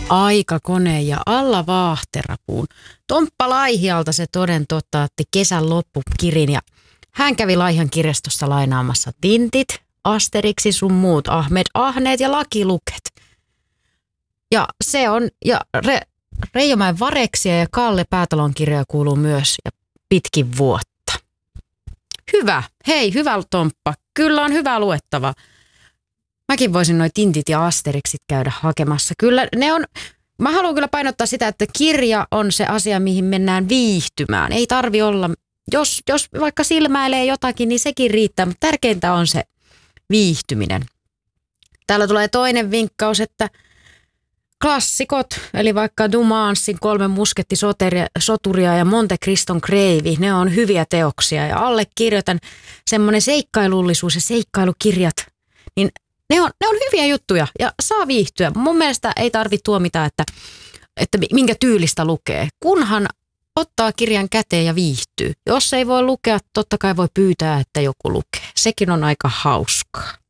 Aikakone ja Alla Vaahterapuun. Tomppa Laihialta se toden totta otti kesän loppukirin ja hän kävi Laihan kirjastossa lainaamassa Tintit, Asteriksi sun muut Ahmed Ahneet ja Lucky Luket. Ja se on, ja Reijomäen Vareksia ja Kalle Päätalon kirjoja kuuluu myös ja pitkin vuotta. Hyvä, hei hyvä Tomppa, kyllä on hyvä luettava. Mäkin voisin noi Tintit ja Asteriksit käydä hakemassa. Kyllä ne on, mä haluan kyllä painottaa sitä, että kirja on se asia, mihin mennään viihtymään. Ei tarvi olla, jos vaikka silmäilee jotakin, niin sekin riittää, mutta tärkeintä on se viihtyminen. Täällä tulee toinen vinkkaus, että klassikot, eli vaikka Dumansin 3 muskettisoturia ja Monte Criston kreivi, ne on hyviä teoksia ja allekirjoitan semmoinen seikkailullisuus ja seikkailukirjat, niin ne on hyviä juttuja ja saa viihtyä. Mun mielestä ei tarvitse tuomita, että minkä tyylistä lukee, kunhan ottaa kirjan käteen ja viihtyy. Jos ei voi lukea, totta kai voi pyytää, että joku lukee. Sekin on aika hauskaa.